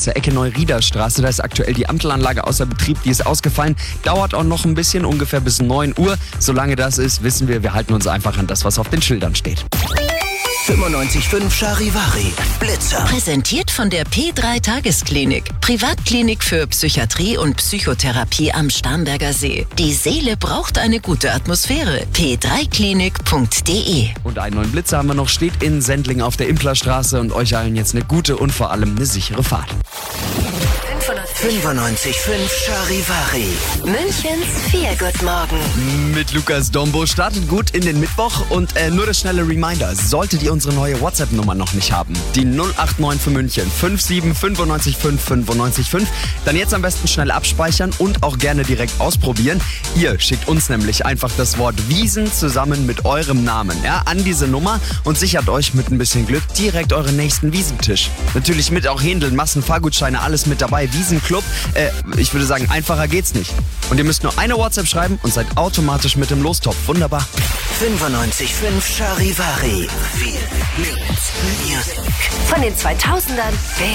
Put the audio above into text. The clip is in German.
Straße, Ecke Neuriederstraße. Da ist aktuell die Ampelanlage außer Betrieb, die ist ausgefallen. Dauert auch noch ein bisschen, ungefähr bis 9 Uhr. Solange das ist, wissen wir halten uns einfach an das, was auf den Schildern steht. 95.5 Charivari Blitzer. Präsentiert von der P3 Tagesklinik. Privatklinik für Psychiatrie und Psychotherapie am Starnberger See. Die Seele braucht eine gute Atmosphäre. p3klinik.de. Und einen neuen Blitzer haben wir noch, steht in Sendling auf der Implerstraße und euch allen jetzt eine gute und vor allem eine sichere Fahrt. 95.5 Charivari. Münchens Feelgood-Morgen. Mit Lukas Dombo startet gut in den Mittwoch und nur das schnelle Reminder, solltet ihr unsere neue WhatsApp-Nummer noch nicht haben, die 089 für München 579595995, dann jetzt am besten schnell abspeichern und auch gerne direkt ausprobieren. Ihr schickt uns nämlich einfach das Wort Wiesn zusammen mit eurem Namen an diese Nummer und sichert euch mit ein bisschen Glück direkt euren nächsten Wiesentisch. Natürlich mit auch Händeln, Massen, Fahrgutscheine, alles mit dabei. Wiesenclub, ich würde sagen, einfacher geht's nicht. Und ihr müsst nur eine WhatsApp schreiben und seid automatisch mit im Lostopf. Wunderbar. 95.5 Charivari. Viel Music. Von den 2000ern